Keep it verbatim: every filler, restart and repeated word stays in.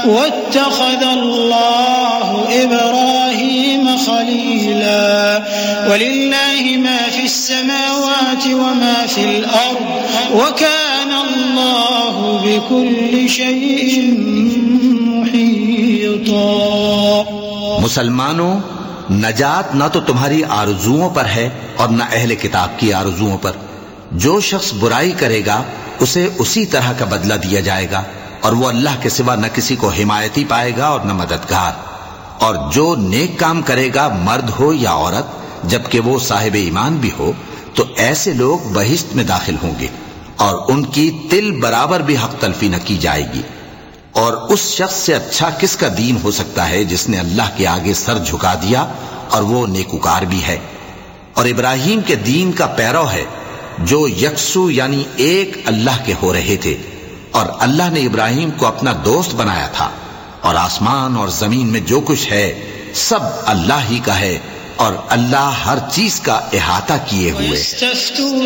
واتخذ الله إبراهيم خليلا ولله ما في السماوات وما في الأرض وكان الله بكل شيء محيطا۔ مسلمانوں، نجات نہ تو تمہاری آرزوؤں پر ہے اور نہ اہل کتاب کی آرزوؤں پر۔ جو شخص برائی کرے گا اسے اسی طرح کا بدلہ دیا جائے گا، اور وہ اللہ کے سوا نہ کسی کو حمایتی پائے گا اور نہ مددگار۔ اور جو نیک کام کرے گا، مرد ہو یا عورت، جبکہ وہ صاحب ایمان بھی ہو، تو ایسے لوگ بہشت میں داخل ہوں گے، اور ان کی تل برابر بھی حق تلفی نہ کی جائے گی۔ اور اس شخص سے اچھا کس کا دین ہو سکتا ہے جس نے اللہ کے آگے سر جھکا دیا اور وہ نیکوکار بھی ہے، اور ابراہیم کے دین کا پیرو ہے، جو یکسو یعنی ایک اللہ کے ہو رہے تھے، اور اللہ نے ابراہیم کو اپنا دوست بنایا تھا۔ اور آسمان اور زمین میں جو کچھ ہے سب اللہ ہی کا ہے، اور اللہ ہر چیز کا احاطہ کیے ہوئے۔